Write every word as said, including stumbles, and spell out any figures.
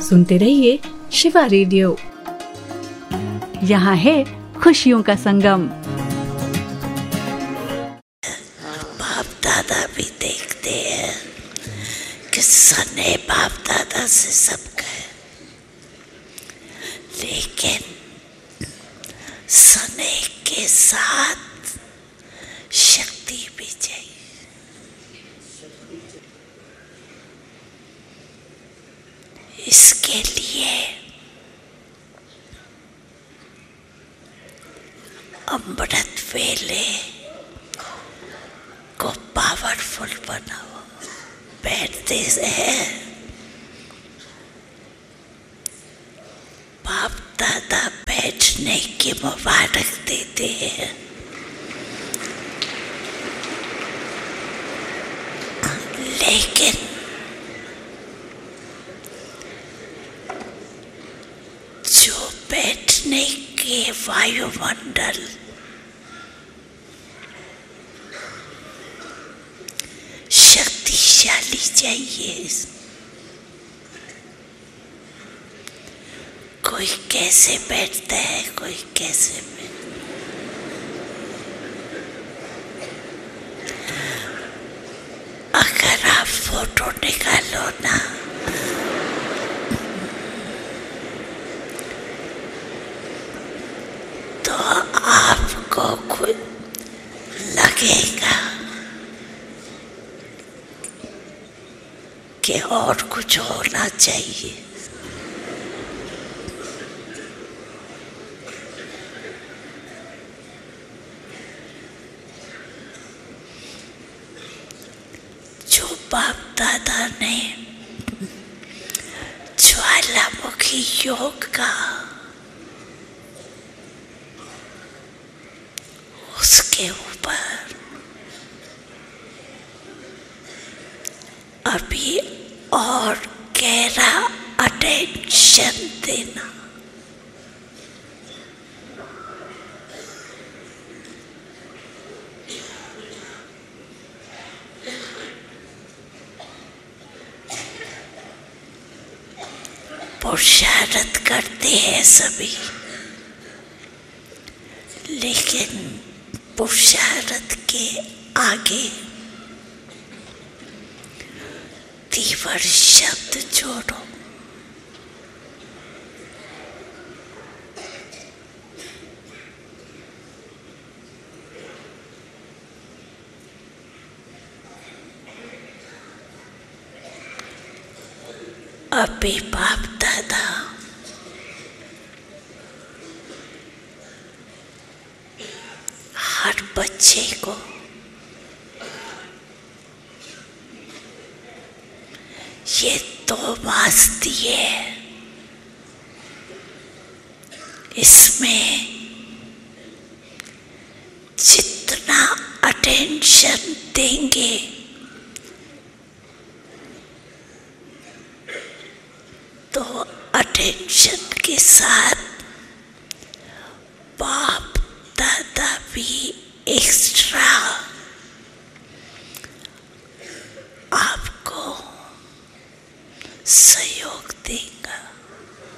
सुनते रहिए शिवा रेडियो। यहाँ है खुशियों का संगम। बाप दादा भी देखते हैं कि सने बाप दादा से सब कहे, लेकिन सने के साथ शक्ति भी चाहिए। इसके लिए अमृत वेले को पावरफुल बनाओ। बैठते हैं, बाप दादा बैठने की मुबारक देते हैं, लेकिन जो बैठने के वायुमंडल शक्तिशाली चाहिए। कोई कैसे बैठता है, कोई कैसे बैठता है। अगर आप फोटो निकालो ना, तो आपको खुद लगेगा कि और कुछ होना चाहिए। जो बाप दादा ने ज्वालामुखी योग का, उसके ऊपर अभी और गहरा अटेंशन देना। पुरुषार्थ करते हैं सभी, लेकिन पुरुषार्थ के आगे तीव्र शब्द जोड़ो। अभी बाप दादा हर बच्चे को ये दो मास दिए, इसमें जितना अटेंशन देंगे तो अटेंशन के साथ बाप दादा भी एक